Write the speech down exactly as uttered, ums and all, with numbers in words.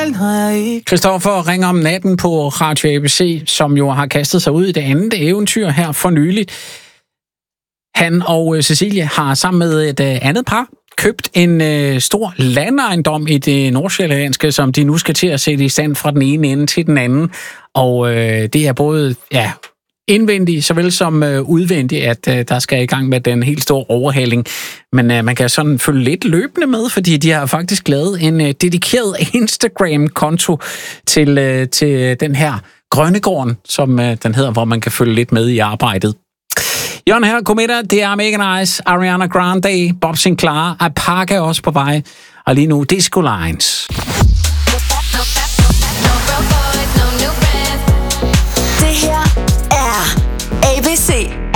Christoffer ringer om natten på Radio A B C, som jo har kastet sig ud i det andet eventyr her for nyligt. Han og Cecilie har sammen med et andet par købt en øh, stor landejendom i det nordsjællandske, som de nu skal til at sætte i stand fra den ene ende til den anden. Og øh, det er både ja, indvendigt, såvel som øh, udvendigt, at øh, der skal i gang med den helt store overhaling. Men øh, man kan sådan følge lidt løbende med, fordi de har faktisk lavet en øh, dedikeret Instagram-konto til, øh, til den her Grønnegården, som øh, den hedder, hvor man kan følge lidt med i arbejdet. Jørgen her, godmiddag. Det er Mega Nice, Ariana Grande, Bob Sinclair, Apache er også på vej. Og lige nu, Disco Lines. Det her er A B C